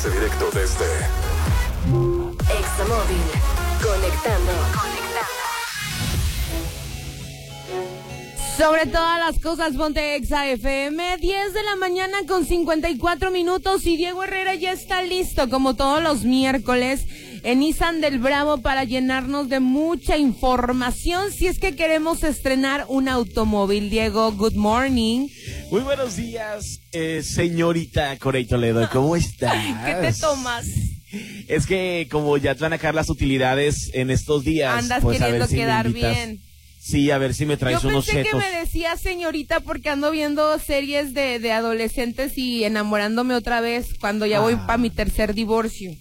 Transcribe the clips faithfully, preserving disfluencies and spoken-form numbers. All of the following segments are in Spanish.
Enlace directo desde Examóvil. Conectando. Sobre todas las cosas, ponte Exa F M, diez de la mañana con cincuenta y cuatro minutos y Diego Herrera ya está listo, como todos los miércoles, en Nissan del Bravo para llenarnos de mucha información si es que queremos estrenar un automóvil. Diego, good morning. Muy buenos días, eh, señorita Corey Toledo, ¿cómo estás? ¿Qué te tomas? Es que como ya te van a caer las utilidades en estos días, andas pues queriendo a ver si quedar me invitas. bien. Sí, a ver si me traes Yo unos pensé chetos. que me decía señorita porque ando viendo series de, de adolescentes y enamorándome otra vez cuando ya ah. voy para mi tercer divorcio.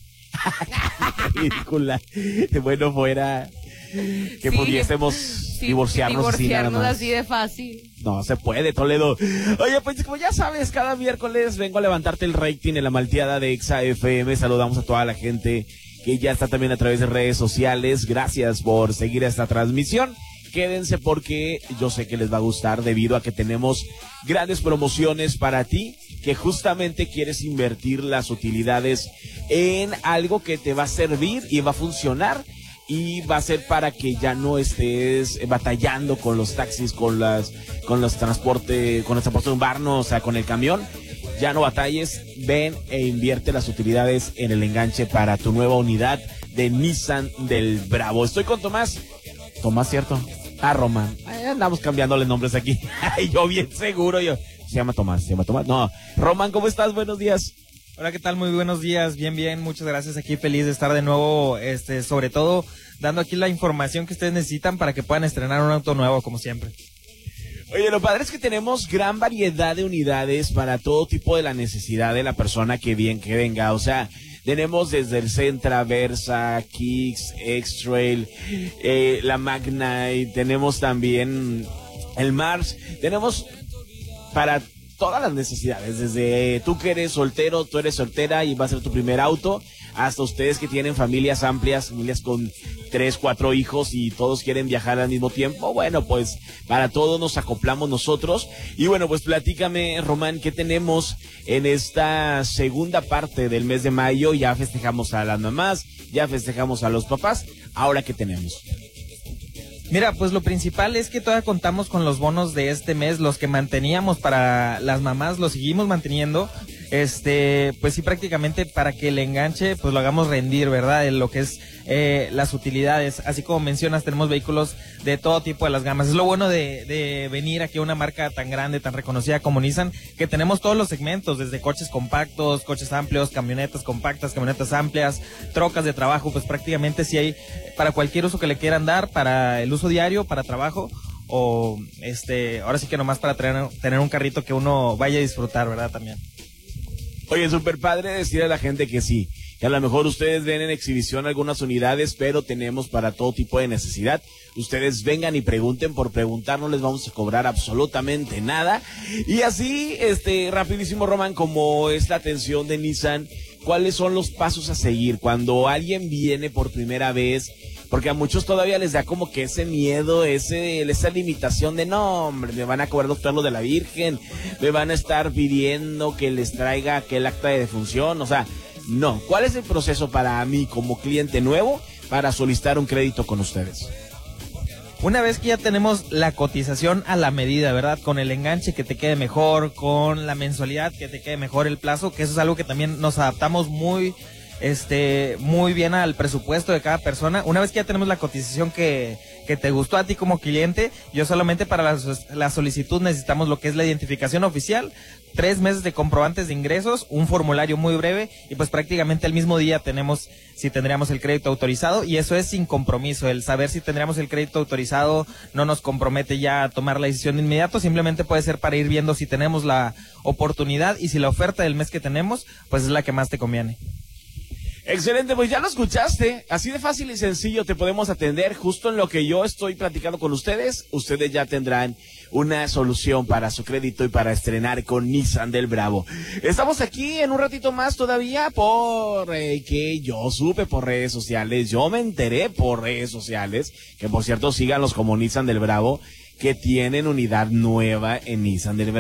Ridícula. Bueno, fuera que sí, pudiésemos sí, divorciarnos, divorciarnos así, así de fácil. No se puede, Toledo. Oye, pues como ya sabes, cada miércoles vengo a levantarte el rating en la malteada de Exa F M. Saludamos a toda la gente que ya está también a través de redes sociales. Gracias por seguir esta transmisión. Quédense porque yo sé que les va a gustar debido a que tenemos grandes promociones para ti, que justamente quieres invertir las utilidades en algo que te va a servir y va a funcionar y va a ser para que ya no estés batallando con los taxis, con las, con los transporte, con el transporte urbano, o sea, con el camión. Ya no batalles, ven e invierte las utilidades en el enganche para tu nueva unidad de Nissan del Bravo. Estoy con Tomás. Tomás, ¿cierto? Ah, Román. Ay, andamos cambiándole nombres aquí. Ay, yo bien seguro, yo. Se llama Tomás, se llama Tomás. No, Román, ¿cómo estás? Buenos días. Hola, ¿qué tal? Muy buenos días. Bien, bien. Muchas gracias. Aquí feliz de estar de nuevo, este, sobre todo dando aquí la información que ustedes necesitan para que puedan estrenar un auto nuevo, como siempre. Oye, lo padre es que tenemos gran variedad de unidades para todo tipo de la necesidad de la persona que bien que venga. O sea, tenemos desde el Sentra, Versa, Kicks, X-Trail, eh, la Magnite, tenemos también el Mars, tenemos para todas las necesidades, desde tú que eres soltero, tú eres soltera y va a ser tu primer auto, hasta ustedes que tienen familias amplias, familias con tres, cuatro hijos y todos quieren viajar al mismo tiempo. Bueno, pues para todos nos acoplamos nosotros. Y bueno, pues platícame, Román, ¿qué tenemos en esta segunda parte del mes de mayo? Ya festejamos a las mamás, ya festejamos a los papás. ¿Ahora qué tenemos? Mira, pues lo principal es que todavía contamos con los bonos de este mes, los que manteníamos para las mamás, los seguimos manteniendo. Este, pues sí, prácticamente para que el enganche, pues lo hagamos rendir, ¿verdad? En lo que es eh, las utilidades. Así como mencionas, tenemos vehículos de todo tipo de las gamas. Es lo bueno de, de venir aquí a una marca tan grande, tan reconocida como Nissan, que tenemos todos los segmentos, desde coches compactos, coches amplios, camionetas compactas, camionetas amplias, trocas de trabajo, pues prácticamente sí hay para cualquier uso que le quieran dar, para el uso diario, para trabajo, o este, ahora sí que nomás para tener, tener un carrito que uno vaya a disfrutar, ¿verdad? También. Oye, súper padre decirle a la gente que sí, que a lo mejor ustedes ven en exhibición algunas unidades, pero tenemos para todo tipo de necesidad. Ustedes vengan y pregunten, por preguntar no les vamos a cobrar absolutamente nada. Y así, este, rapidísimo, Román, como es la atención de Nissan, ¿cuáles son los pasos a seguir cuando alguien viene por primera vez? Porque a muchos todavía les da como que ese miedo, ese, esa limitación de no, hombre, me van a cobrar doctor lo de la Virgen, me van a estar pidiendo que les traiga aquel acta de defunción, o sea, no. ¿Cuál es el proceso para mí como cliente nuevo para solicitar un crédito con ustedes? Una vez que ya tenemos la cotización a la medida, ¿verdad? Con el enganche que te quede mejor, con la mensualidad que te quede mejor, el plazo, que eso es algo que también nos adaptamos muy... este muy bien al presupuesto de cada persona. Una vez que ya tenemos la cotización que, que te gustó a ti como cliente, yo solamente para la, la solicitud necesitamos lo que es la identificación oficial, tres meses de comprobantes de ingresos, un formulario muy breve y pues prácticamente el mismo día tenemos si tendríamos el crédito autorizado, y eso es sin compromiso. El saber si tendríamos el crédito autorizado no nos compromete ya a tomar la decisión de inmediato, simplemente puede ser para ir viendo si tenemos la oportunidad y si la oferta del mes que tenemos pues es la que más te conviene. Excelente, pues ya lo escuchaste, así de fácil y sencillo te podemos atender justo en lo que yo estoy platicando con ustedes. Ustedes ya tendrán una solución para su crédito y para estrenar con Nissan del Bravo. Estamos aquí en un ratito más todavía por eh, que yo supe por redes sociales, yo me enteré por redes sociales, que por cierto síganlos como Nissan del Bravo, que tienen unidad nueva en Nissan del Bravo.